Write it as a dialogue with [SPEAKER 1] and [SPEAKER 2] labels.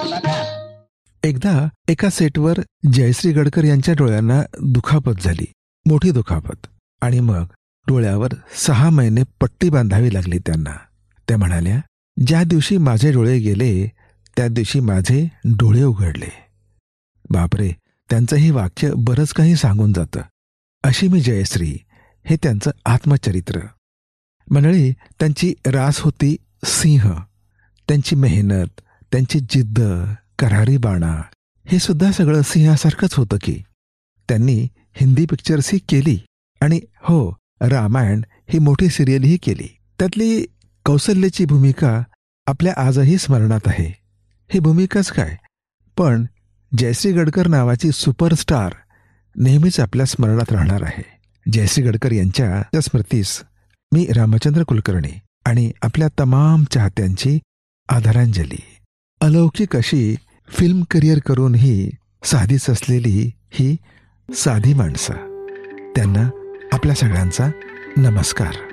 [SPEAKER 1] एकदा एका सेटवर जयश्री गडकर यांच्या डोळ्यांना दुखापत झाली, मोठी दुखापत. आणि मग डोळ्यावर 6 महिने पट्टी बांधावी लागली त्यांना. त्या म्हणाल्या, ज्या दिवशी माझे डोळे गेले त्या दिवशी माझे डोळे उघडले. बापरे, त्यांचं हे वाक्य बरंच काही सांगून जातं. अशी मी जयश्री, हे त्यांचं आत्मचरित्र. मंडळी, त्यांची रास होती सिंह. त्यांची मेहनत, त्यांची जिद्द, करारी बाणा, हे सुद्धा सगळं सिंहासारखंच होतं की. त्यांनी हिंदी पिक्चर्सही केली आणि हो, रामायण ही मोठी सिरियलही केली. त्यातली कौसल्याची भूमिका आपल्या आजही स्मरणात आहे. ही भूमिकाच काय, पण जयश्री गडकर नावाची सुपरस्टार नेहमीच आपल्या स्मरणात राहणार आहे. जयश्री गडकर यांच्या स्मृतीस मी रामचंद्र कुलकर्णी आणि आपल्या तमाम चाहत्यांची आदरांजली. अलौकिक अशी फिल्म करिअर करूनही साधीच असलेली ही साधी माणसं, त्यांना आपल्या सगळ्यांचा नमस्कार.